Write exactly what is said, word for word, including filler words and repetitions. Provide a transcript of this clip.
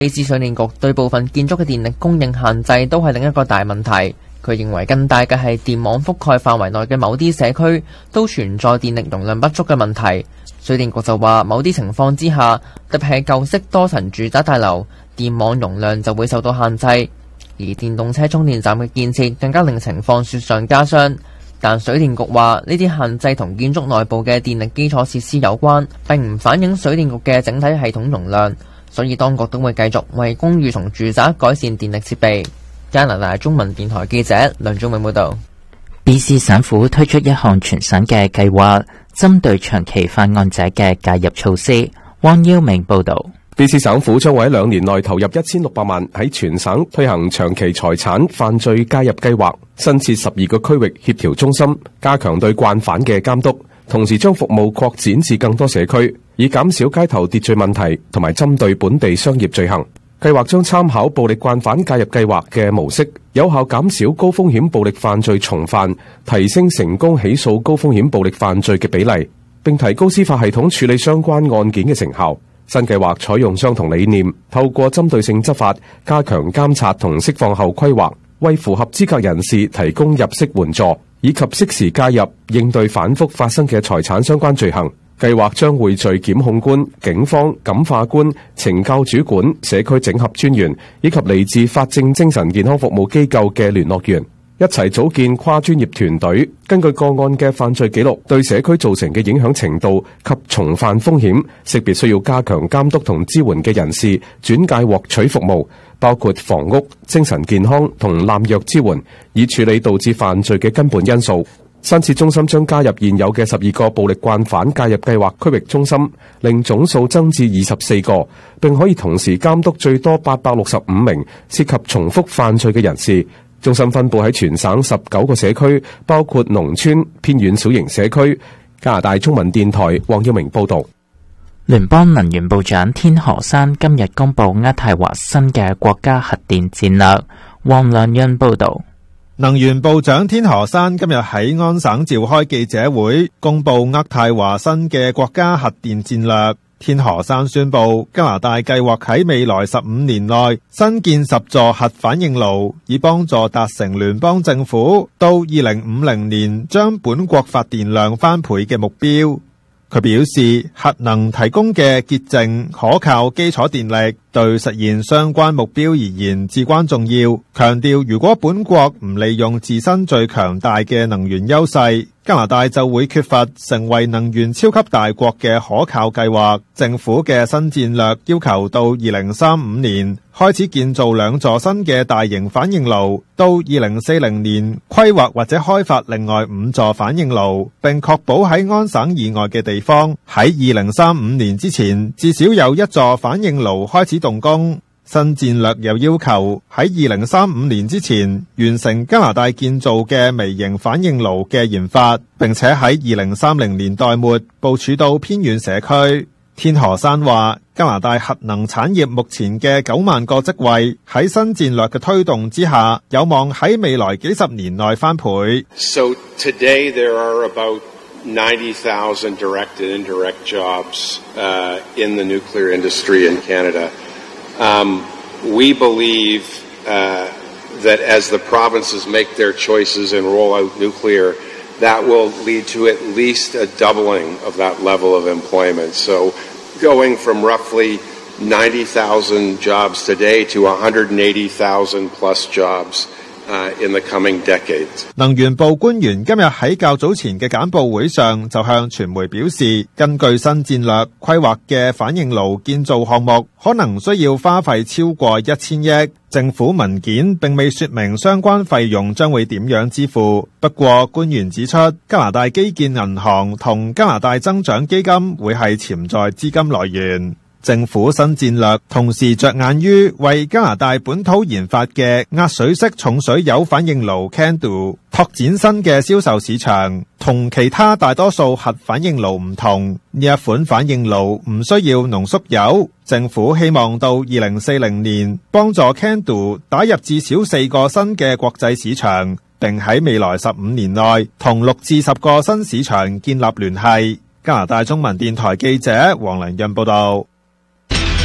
卑斯水電局對部分建築嘅電力供應限制都係另一個大問題。佢認為更大嘅係電網覆蓋範圍內嘅某啲社區都存在電力容量不足嘅問題。水電局就話，某啲情況之下，特別係舊式多層住宅大樓，電網容量就會受到限制，而電動車充電站嘅建設更加令情況雪上加霜。但水電局話，呢啲限制同建築內部嘅電力基礎設施有關，並唔反映水電局嘅整體系統容量，所以當局都會繼續為公寓同住宅改善電力設備。加拿大中文電台記者梁忠永報道。 B C 省府推出一項全省嘅計劃，針對長期犯案者嘅介入措施。汪耀明報道。 B C 省府將會喺兩年內投入一千六百萬喺全省推行長期財產犯罪介入計劃，新設十二個區域協調中心，加強對慣犯嘅監督，同時將服務擴展至更多社區，以減少街頭秩序問題同埋針對本地商業罪行。計劃將參考暴力慣犯介入計劃嘅模式，有效減少高風險暴力犯罪重犯，提升成功起訴高風險暴力犯罪嘅比例，並提高司法系統處理相關案件嘅成效。新計劃採用相同理念，透過針對性執法，加強監察同釋放後規劃，為符合資格人士提供入息援助，以及適時介入應對反覆發生嘅財產相關罪行。計劃將匯聚檢控官、警方、感化官、懲教主管、社區整合專員以及嚟自法政精神健康服務機構嘅聯絡員，一齊組建跨專業團隊，根據個案嘅犯罪記錄、對社區造成嘅影響程度及重犯風險，識別需要加強監督同支援嘅人士，轉介獲取服務，包括房屋、精神健康同濫藥支援，以處理導致犯罪嘅根本因素。新設中心將加入現有嘅十二個暴力慣犯介入計劃區域中心，令總數增至二十四個，並可以同時監督最多八百六十五名涉及重複犯罪嘅人士。中心分佈喺全省十九個社區，包括農村、偏遠小型社區。加拿大中文電台黃耀明報道。 聯邦能源部長天河山今日公布渥太華新嘅國家核電戰略。黃良潤報道。 能源部長天河山今日喺安省召開記者會，公布渥太華新嘅國家核電戰略。天河山宣布，加拿大計劃喺未來十五年內新建十座核反應爐，以幫助達成聯邦政府到二零五零年將本國發電量翻倍嘅目標。佢表示，核能提供嘅潔淨可靠基礎電力對實現相關目標而言至關重要，強調如果本國唔利用自身最強大嘅能源優勢，加拿大就會缺乏成為能源超級大國嘅可靠計劃。政府嘅新戰略要求到二零三五年開始建造兩座新嘅大型反應爐，到二零四零年規劃或者開發另外五座反應爐，並確保喺安省以外嘅地方喺二零三五年之前至少有一座反應爐開始動工。新戰略又要求喺二零三五年之前完成加拿大建造嘅微型反應爐嘅研發，並且喺二零三零年代末部署到偏遠社區。天河山話，加拿大核能產業目前嘅九萬個職位喺新戰略嘅推動之下，有望喺未來幾十年內翻倍。 So today there are about ninety thousand direct and indirect jobs uh, in the nuclear industry in Canada. Um, we believe uh, that as the provinces make their choices and roll out nuclear, that will lead to at least a doubling of that level of employment. So going from roughly ninety thousand jobs today to one hundred eighty thousand plus jobs uh, in the coming decades. 能源部官員今日喺較早前嘅簡報會上就向傳媒表示，根據新戰略規劃嘅反應爐建造項目可能需要花費超過一千億。政府文件並未說明相關費用將會點樣支付。不過官員指出，加拿大基建銀行同加拿大增長基金會係潛在資金來源。政府新戰略同時着眼於為加拿大本土研發嘅壓水式重水鈾反應爐 CANDU 拓展新嘅銷售市場。同其他大多數核反應爐唔同，呢一款反應爐唔需要濃縮鈾。政府希望到二零四零年幫助 CANDU 打入至少四個新嘅國際市場，並喺未來十五年內同六至十個新市場建立聯繫。加拿大中文電台記者黃良潤報道。